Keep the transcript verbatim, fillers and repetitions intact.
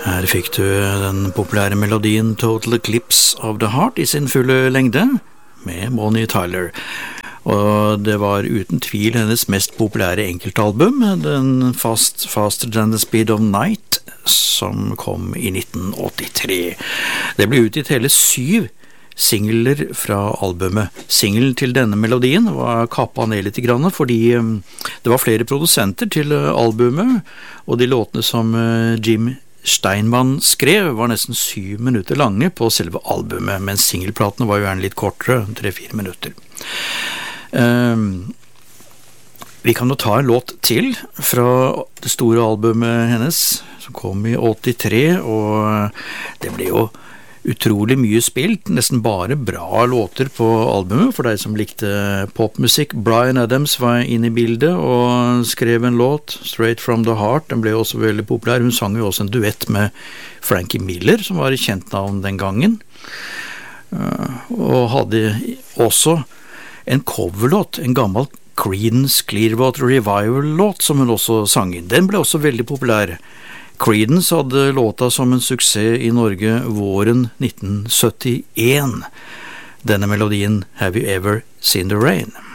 Her fikk du den populære melodien Total Eclipse of the Heart i sin fulle lengde, med Bonnie Tyler. Og det var uten tvil hennes mest populære enkeltalbum, den Fast, Faster Than the Speed of Night, som kom i nitten åttitre. Det ble utgitt hele syv singler fra albumet. Singlen til denne melodien var kappet ned litt grann, fordi det var flere produsenter til albumet, og de låtene som Jim Steinman skrev var nesten syv minutter lange på selve albumet, mens singelplatene var jo gjerne litt kortere, tre-fire minutter. Um, vi kan jo ta en låt til fra det store albumet hennes, som kom i åttitre, og det ble jo utrolig mye spilt, nesten bare bra låter på albumet, for deg som likte popmusikk. Bryan Adams var inne i bildet og skrev en låt, Straight From The Heart. Den ble også veldig populær. Hun sang jo også en duett med Frankie Miller, som var i kjent navn den gangen, og hadde også en coverlåt, en gammel Creedence Clearwater Revival-låt som hun også sang inn. Den ble også veldig populær. Creedence hadde låta som en suksess i Norge våren nitten syttien. Denne melodien Have You Ever Seen the Rain?